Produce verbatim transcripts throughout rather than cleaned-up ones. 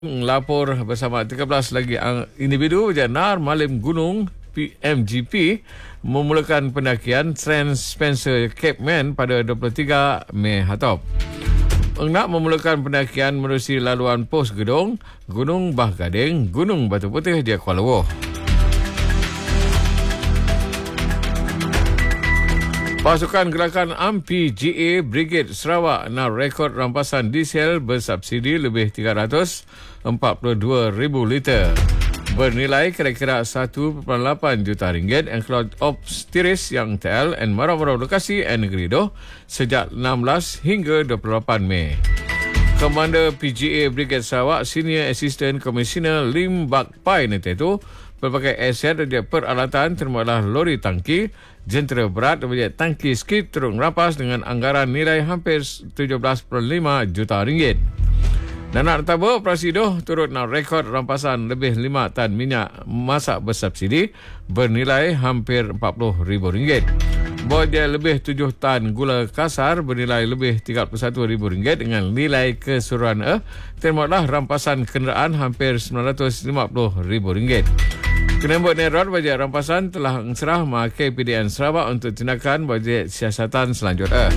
Lapor bersama tiga belas lagi individu Janar Malim Gunung P M G P memulakan pendakian Trans Spencer Cape Man pada dua puluh tiga Mei Hatop. Nak memulakan pendakian menerusi laluan pos gedung Gunung Bah Gading, Gunung Batu Putih di Kuala Lumpur. Pasukan Gerakan A M P G A Brigade Sarawak nak rekod rampasan diesel bersubsidi lebih tiga ratus empat puluh dua ribu liter bernilai kira-kira satu perpuluhan lapan juta ringgit yang keluar Ops Tiris yang T L dan marau-marau lokasi dan negeri doh sejak enam belas hingga dua puluh lapan Mei. Komander P G A Brigade Sarawak Senior Assistant Commissioner Lim Bak Pai nanti itu pelbagai aset dan peralatan termasuk lori tangki, jentera berat dan tangki skip turut rampas dengan anggaran nilai hampir tujuh belas perpuluhan lima juta ringgit. Dan nak tahu operasi doh turut nak rekod rampasan lebih lima tan minyak masak bersubsidi bernilai hampir empat puluh ribu ringgit. Bahawa dia lebih tujuh tan gula kasar bernilai lebih tiga puluh satu ribu ringgit dengan nilai keseluruhan eh, termasuklah rampasan kenderaan hampir sembilan ratus lima puluh ribu ringgit. Penembok Nerot bajet rampasan telah serah K P D N Sarawak untuk tindakan bajet siasatan selanjutnya.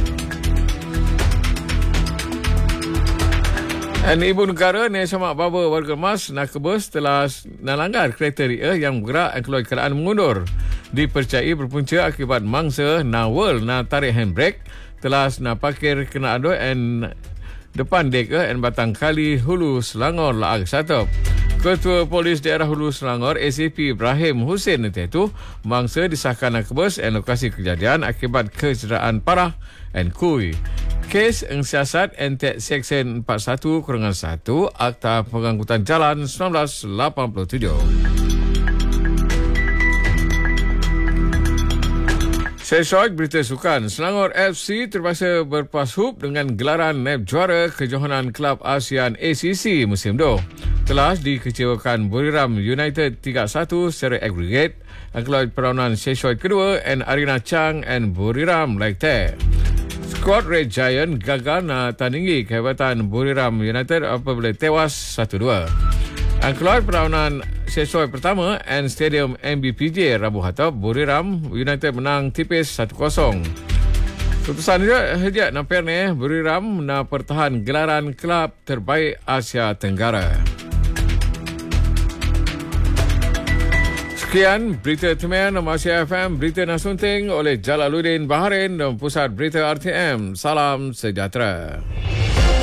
Dan Ibu Negara Nia Samak Baba Warga Mas nak kebus telah melanggar kriteria yang bergerak dan keluar kenderaan mengundur. Dipercayai berpunca akibat mangsa nawal na tarik handbrake telah nak parkir kenderaan dan depan dek dan batang kali Hulu Selangor laag satu. Ketua Polis Daerah Hulu Selangor A C P Ibrahim Hussein nanti itu mangsa disahkan nak kebus dan lokasi kejadian akibat kecederaan parah dan kui. Kes siasat Entek Seksyen empat puluh satu kurangan satu Akta Pengangkutan Jalan seribu sembilan ratus lapan puluh tujuh. Sesoj berita sukan. Selangor F C terpaksa berpas hub dengan gelaran N A B juara kejohanan Kelab ASEAN A C C musim dua. Telah dikecewakan Buriram United tiga satu secara aggregate dan keluar perlawanan Sesoj kedua dan Arina Chang dan Buriram Lekte. Skuad Red Giant gagal nak tandingi kehebatan Buriram United apabila tewas satu dua. Dan keluar perlawanan Sesoj pertama dan Stadium M B P J Rabu Hatop, Buriram United menang tipis satu kosong. Keputusan dia hejak nampir ni Buriram nak pertahan gelaran kelab terbaik Asia Tenggara. Sekian berita Temian Asia F M, berita nasunting oleh Jalaluddin Baharin dan Pusat Berita R T M. Salam sejahtera.